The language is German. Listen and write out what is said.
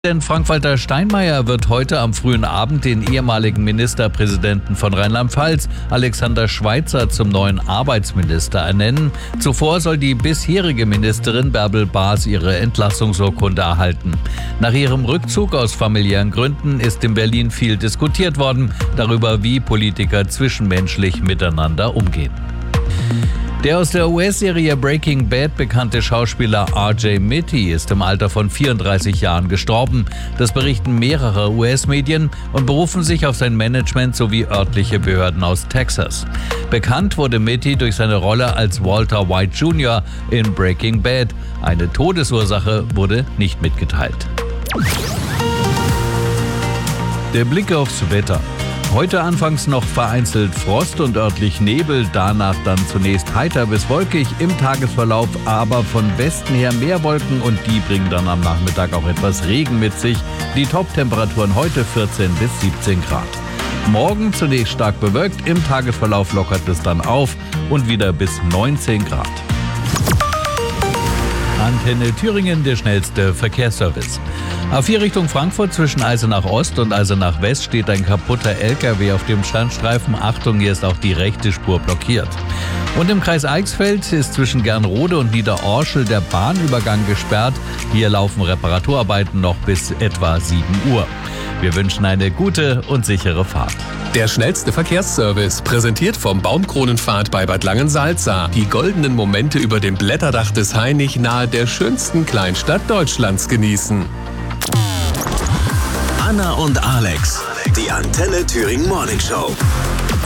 Denn Frank-Walter Steinmeier wird heute am frühen Abend den ehemaligen Ministerpräsidenten von Rheinland-Pfalz, Alexander Schweitzer, zum neuen Arbeitsminister ernennen. Zuvor soll die bisherige Ministerin Bärbel Baas ihre Entlassungsurkunde erhalten. Nach ihrem Rückzug aus familiären Gründen ist in Berlin viel diskutiert worden, darüber, wie Politiker zwischenmenschlich miteinander umgehen. Der aus der US-Serie Breaking Bad bekannte Schauspieler R.J. Mitte ist im Alter von 34 Jahren gestorben. Das berichten mehrere US-Medien und berufen sich auf sein Management sowie örtliche Behörden aus Texas. Bekannt wurde Mitte durch seine Rolle als Walter White Jr. in Breaking Bad. Eine Todesursache wurde nicht mitgeteilt. Der Blick aufs Wetter. Heute anfangs noch vereinzelt Frost und örtlich Nebel, danach dann zunächst heiter bis wolkig, im Tagesverlauf aber von Westen her mehr Wolken und die bringen dann am Nachmittag auch etwas Regen mit sich. Die Top-Temperaturen heute 14 bis 17 Grad. Morgen zunächst stark bewölkt, im Tagesverlauf lockert es dann auf und wieder bis 19 Grad. Antenne Thüringen, der schnellste Verkehrsservice. A4 Richtung Frankfurt zwischen Eisenach Ost und Eisenach West steht ein kaputter LKW auf dem Standstreifen. Achtung, hier ist auch die rechte Spur blockiert. Und im Kreis Eichsfeld ist zwischen Gernrode und Niederorschel der Bahnübergang gesperrt. Hier laufen Reparaturarbeiten noch bis etwa 7 Uhr. Wir wünschen eine gute und sichere Fahrt. Der schnellste Verkehrsservice, präsentiert vom Baumkronenpfad bei Bad Langensalza. Die goldenen Momente über dem Blätterdach des Hainich nahe der schönsten Kleinstadt Deutschlands genießen. Anna und Alex, die Antenne Thüringen Morning Show.